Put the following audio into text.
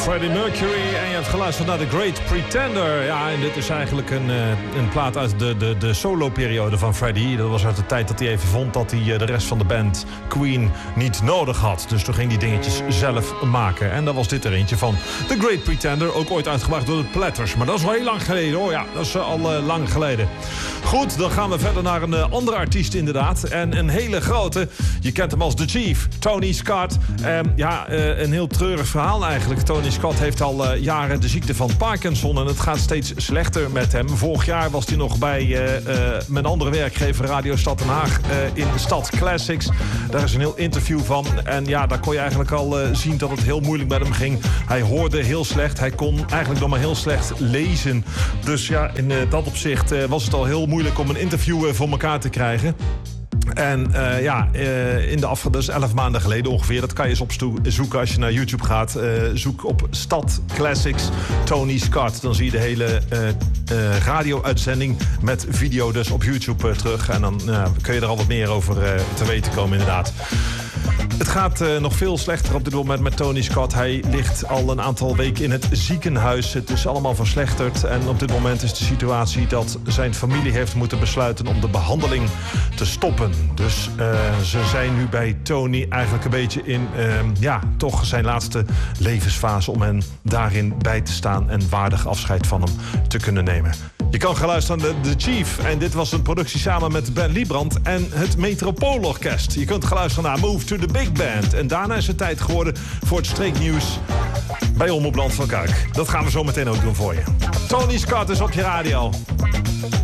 Freddie Mercury en je hebt geluisterd naar The Great Pretender. Ja, en dit is eigenlijk een plaat uit de solo-periode van Freddie. Dat was uit de tijd dat hij even vond dat hij de rest van de band Queen niet nodig had. Dus toen ging hij dingetjes zelf maken. En daar was dit er eentje van. The Great Pretender, ook ooit uitgebracht door de Platters. Maar dat is wel heel lang geleden hoor. Ja, dat is al lang geleden. Goed, dan gaan we verder naar een andere artiest inderdaad. En een hele grote. Je kent hem als The Chief, Tony Scott. Een heel treurig verhaal eigenlijk. Tony Scott heeft al jaren de ziekte van Parkinson en het gaat steeds slechter met hem. Vorig jaar was hij nog bij mijn andere werkgever Radio Stad Den Haag in de Stad Classics. Daar is een heel interview van. En ja, daar kon je eigenlijk al zien dat het heel moeilijk met hem ging. Hij hoorde heel slecht. Hij kon eigenlijk nog maar heel slecht lezen. Dus ja, in dat opzicht was het al heel moeilijk om een interview voor elkaar te krijgen. En dat is 11 maanden geleden ongeveer. Dat kan je eens opzoeken als je naar YouTube gaat. Zoek op Stad Classics Tony Scott. Dan zie je de hele radio-uitzending met video dus op YouTube terug. En dan kun je er al wat meer over te weten komen inderdaad. Het gaat nog veel slechter op dit moment met Tony Scott. Hij ligt al een aantal weken in het ziekenhuis. Het is allemaal verslechterd. En op dit moment is de situatie dat zijn familie heeft moeten besluiten om de behandeling te stoppen. Dus ze zijn nu bij Tony eigenlijk een beetje in toch zijn laatste levensfase om hen daarin bij te staan en waardig afscheid van hem te kunnen nemen. Je kan gaan luisteren naar The Chief. En dit was een productie samen met Ben Liebrand en het Metropoolorkest. Je kunt gaan luisteren naar Move to the Big Band. En daarna is het tijd geworden voor het streeknieuws bij Omroep Land van Kuik. Dat gaan we zo meteen ook doen voor je. Tony Scott is op je radio.